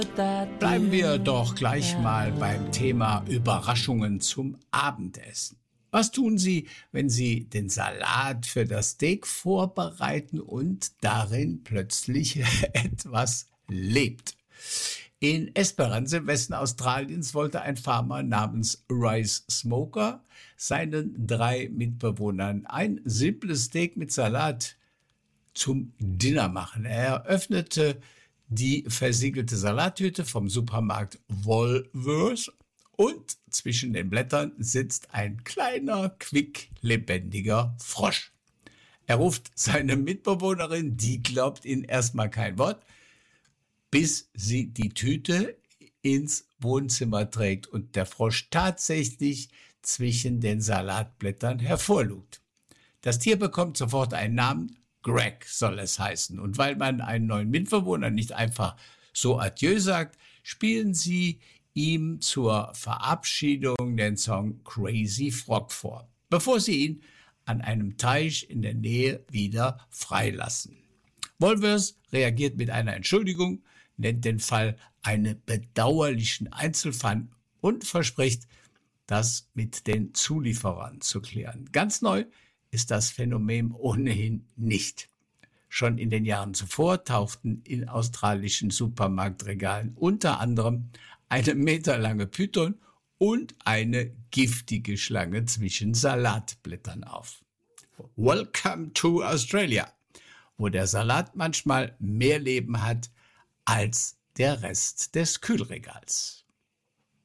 Bleiben wir doch gleich mal beim Thema Überraschungen zum Abendessen. Was tun Sie, wenn Sie den Salat für das Steak vorbereiten und darin plötzlich etwas lebt? In Esperance im Westen Australiens wollte ein Farmer namens Rice Smoker seinen 3 Mitbewohnern ein simples Steak mit Salat zum Dinner machen. Er öffnete die versiegelte Salattüte vom Supermarkt Woolworths und zwischen den Blättern sitzt ein kleiner, quicklebendiger Frosch. Er ruft seine Mitbewohnerin, die glaubt ihm erstmal kein Wort, bis sie die Tüte ins Wohnzimmer trägt und der Frosch tatsächlich zwischen den Salatblättern hervorlugt. Das Tier bekommt sofort einen Namen, Greg soll es heißen. Und weil man einen neuen Mitbewohner nicht einfach so Adieu sagt, spielen sie ihm zur Verabschiedung den Song Crazy Frog vor, bevor sie ihn an einem Teich in der Nähe wieder freilassen. Woolworths reagiert mit einer Entschuldigung, nennt den Fall einen bedauerlichen Einzelfall und verspricht, das mit den Zulieferern zu klären. Ganz neu ist das Phänomen ohnehin nicht. Schon in den Jahren zuvor tauchten in australischen Supermarktregalen unter anderem eine meterlange Python und eine giftige Schlange zwischen Salatblättern auf. Welcome to Australia, wo der Salat manchmal mehr Leben hat als der Rest des Kühlregals.